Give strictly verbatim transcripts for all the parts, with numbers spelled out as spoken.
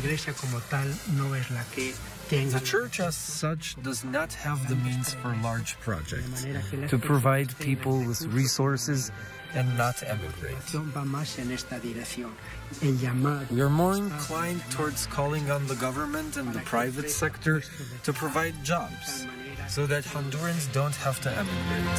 The church as such does not have the means for large projects to provide people with resources and not emigrate. We are more inclined towards calling on the government and the private sector to provide jobs so that Hondurans don't have to emigrate.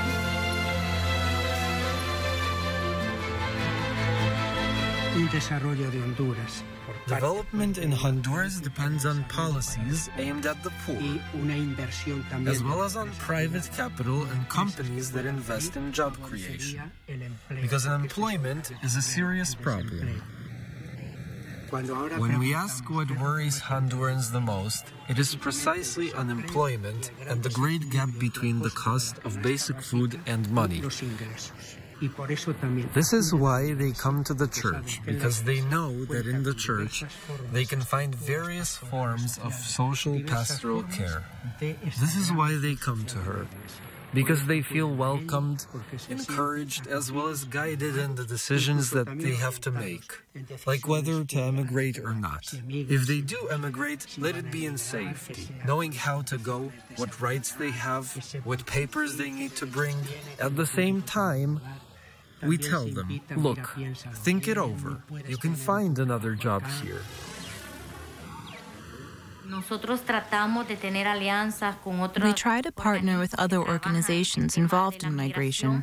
Development in Honduras depends on policies aimed at the poor, as well as on private capital and companies that invest in job creation, because unemployment is a serious problem. When we ask what worries Hondurans the most, it is precisely unemployment and the great gap between the cost of basic food and money. This is why they come to the church, because they know that in the church they can find various forms of social pastoral care. This is why they come to her, because they feel welcomed, encouraged, as well as guided in the decisions that they have to make, like whether to emigrate or not. If they do emigrate, let it be in safety, knowing how to go, what rights they have, what papers they need to bring. At the same time, we tell them, look, think it over. You can find another job here. We try to partner with other organizations involved in migration,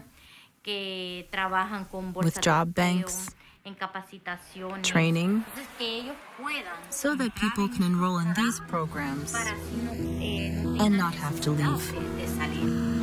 with job banks, training, so that people can enroll in these programs and not have to leave.